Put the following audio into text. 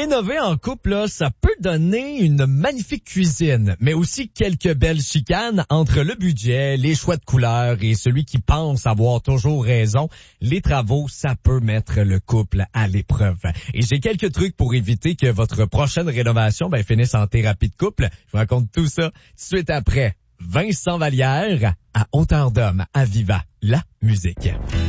Rénover en couple, là, ça peut donner une magnifique cuisine, mais aussi quelques belles chicanes entre le budget, les choix de couleurs et celui qui pense avoir toujours raison. Les travaux, ça peut mettre le couple à l'épreuve. Et j'ai quelques trucs pour éviter que votre prochaine rénovation finisse en thérapie de couple. Je vous raconte tout ça tout de suite après. Vincent Vallière, à hauteur d'homme, à Viva, la musique.